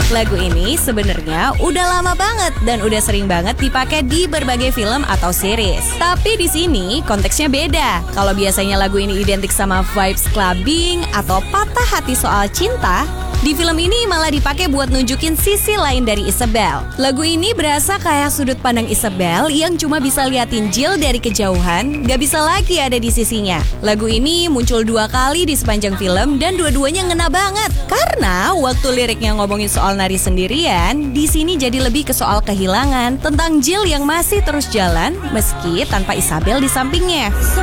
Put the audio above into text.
Lagu ini sebenarnya udah lama banget dan udah sering banget dipakai di berbagai film atau series. Tapi di sini konteksnya beda. Kalau biasanya lagu ini identik sama vibes clubbing atau patah hati soal cinta, di film ini malah dipakai buat nunjukin sisi lain dari Isabel. Lagu ini berasa kayak sudut pandang Isabel yang cuma bisa liatin Jill dari kejauhan, gak bisa lagi ada di sisinya. Lagu ini muncul 2 kali di sepanjang film dan dua-duanya ngena banget. Karena waktu liriknya ngomongin soal nari sendirian, di sini jadi lebih ke soal kehilangan, tentang Jill yang masih terus jalan meski tanpa Isabel di sampingnya.